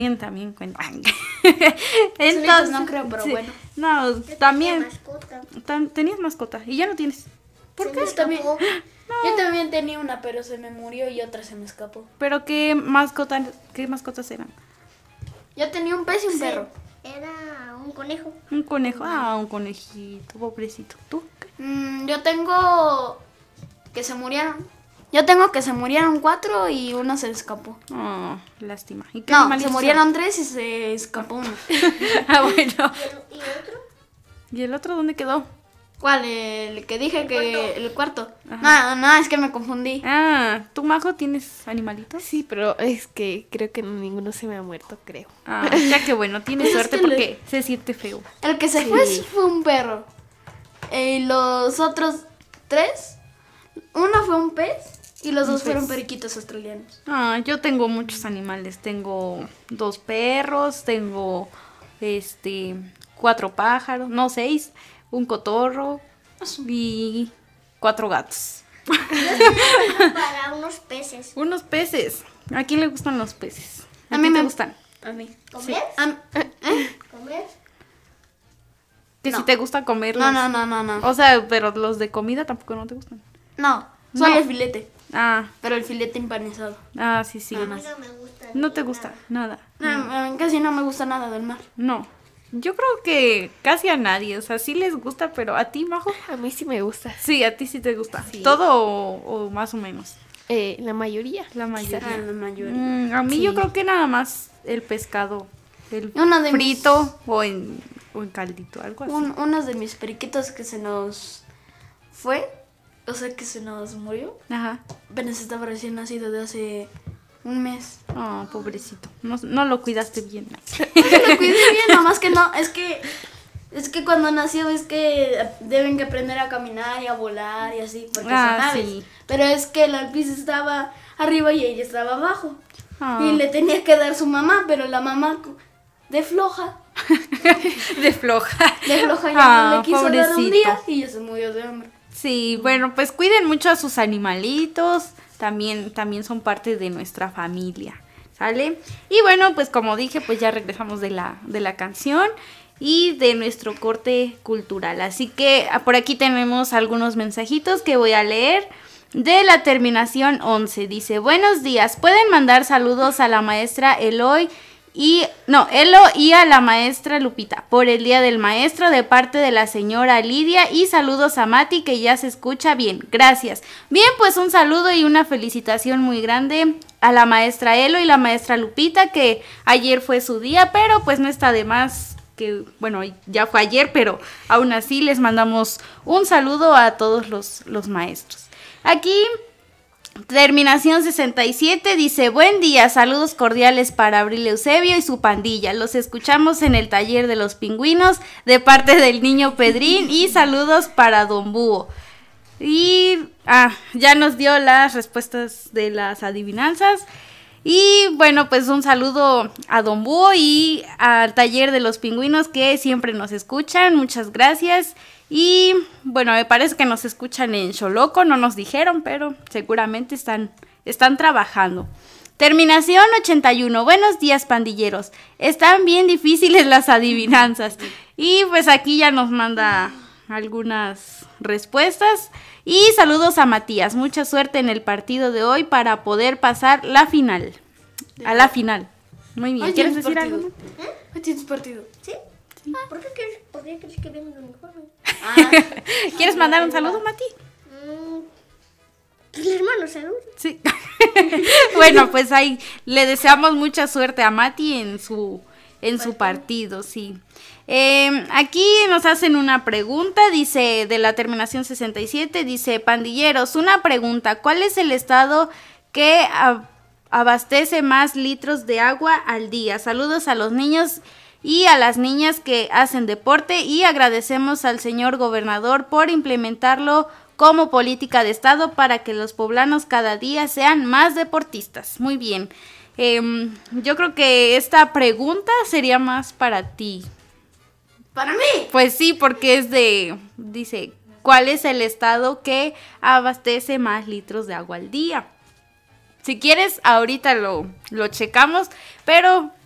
También cuentan. Entonces, no creo, pero sí. bueno. No, Yo también. tenía mascota. Tenías mascota y ya no tienes. ¿Por Se qué? me escapó. Yo también tenía una, pero se me murió y otra se me escapó. ¿Pero qué mascotas eran? Yo tenía un pez y un perro. Era un conejo. Un conejo. Ah, un conejito, pobrecito. ¿Tú? Yo tengo que se murieron. Yo tengo que se murieron 4 y uno se escapó. Oh, lástima. ¿Y qué No, animalitos se murieron 3 y se escapó uno. eran? Ah, bueno. ¿Y otro? ¿Y el otro dónde quedó? ¿Cuál? El que dije que el cuarto. Ajá. No, es que me confundí. Ah, ¿tú, Majo, tienes animalitos? Sí, pero es que creo que ninguno se me ha muerto, creo. Ah, ya que bueno, tienes Es suerte que porque se siente feo. El que se fue un perro. Los otros 3, uno fue un pez y los Un dos fueron pez. periquitos australianos. Ah, yo tengo muchos animales. Tengo 2 perros, tengo 4 pájaros, no 6, un cotorro y 4 gatos. Para unos peces. Unos peces. ¿A quién le gustan los peces? A ¿A mí ti te me gustan? A mí. ¿Comer? ¿Eh? ¿Comer? Que No. si te gusta comerlos. No. O sea, pero los de comida tampoco no te gustan. No, solo No. el filete. Ah, Pero el filete empanizado. sí, sí. A mí no me gusta. No te gusta nada. Casi no me gusta nada del mar. No. Yo creo que casi a nadie, o sea, sí les gusta, pero a ti, Majo. A mí sí me gusta. Sí, a ti sí te gusta. Sí. ¿Todo o más o menos? La mayoría. La mayoría. La mayoría. A mí Sí. yo creo que nada más el pescado, el Uno de frito o en caldito, algo así. Uno de mis periquitos que se nos fue, o sea que se nos murió, Ajá. apenas estaba recién nacido de hace un mes. Oh, pobrecito. No lo cuidaste bien. Lo cuidé bien, nomás que no, es que cuando nació es que deben que aprender a caminar y a volar y así, porque son aves. Sí. Pero es que el alfiz estaba arriba y ella estaba abajo. Ah. Y le tenía que dar su mamá, pero la mamá de floja De floja. ya no le quiso dar un pobrecito. día y ya se murió de hambre. Sí, bueno, pues cuiden mucho a sus animalitos, también son parte de nuestra familia, ¿sale? Y bueno, pues como dije, pues ya regresamos de la canción y de nuestro corte cultural. Así que por aquí tenemos algunos mensajitos que voy a leer. De la terminación 11, dice: buenos días, pueden mandar saludos a la maestra Elo y a la maestra Lupita por el Día del Maestro de parte de la señora Lidia, y saludos a Mati que ya se escucha bien, gracias. Bien, pues un saludo y una felicitación muy grande a la maestra Elo y la maestra Lupita, que ayer fue su día, pero pues no está de más que, bueno, ya fue ayer, pero aún así les mandamos un saludo a todos los maestros. Aquí terminación 67 dice: buen día, saludos cordiales para Abril Eusebio y su pandilla. Los escuchamos en el taller de los pingüinos de parte del niño Pedrín, y saludos para Don Búho. Y ya nos dio las respuestas de las adivinanzas. Y bueno, pues un saludo a Don Búho y al taller de los pingüinos que siempre nos escuchan. Muchas gracias. Y bueno, me parece que nos escuchan en Xoloco, no nos dijeron, pero seguramente están trabajando. Terminación 81, buenos días pandilleros, están bien difíciles las adivinanzas. Y pues aquí ya nos manda algunas respuestas. Y saludos a Matías, mucha suerte en el partido de hoy para poder pasar a la final. Muy bien, Hoy ¿quieres tienes decir partido. algo? Hoy tienes partido. ¿Sí? ¿Por qué crees que viene el uniforme? ¿Quieres mandar un saludo, Mati? Pues el hermano, salud. Sí. Bueno, pues ahí le deseamos mucha suerte a Mati en su partido, sí. Aquí nos hacen una pregunta, dice, de la terminación 67, dice: pandilleros, una pregunta, ¿cuál es el estado que abastece más litros de agua al día? Saludos a los niños y a las niñas que hacen deporte, y agradecemos al señor gobernador por implementarlo como política de estado para que los poblanos cada día sean más deportistas. Muy bien. Yo creo que esta pregunta sería más para ti. ¿Para mí? Pues sí, porque dice, ¿cuál es el estado que abastece más litros de agua al día? Si quieres, ahorita lo checamos, pero